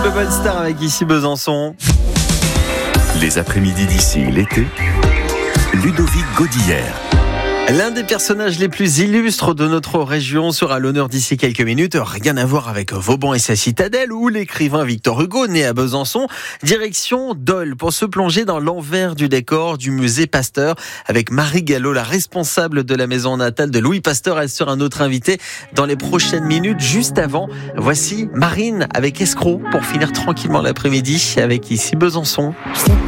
Bubble Star avec ici Besançon. Les après-midi d'ici l'été, Ludovic Godillère. L'un des personnages les plus illustres de notre région sera à l'honneur d'ici quelques minutes. Rien à voir avec Vauban et sa citadelle ou l'écrivain Victor Hugo, né à Besançon. Direction Dole pour se plonger dans l'envers du décor du musée Pasteur avec Marie Gallo, la responsable de la maison natale de Louis Pasteur. Elle sera notre invitée dans les prochaines minutes. Juste avant, voici Marine avec Escroc pour finir tranquillement l'après-midi avec ici Besançon.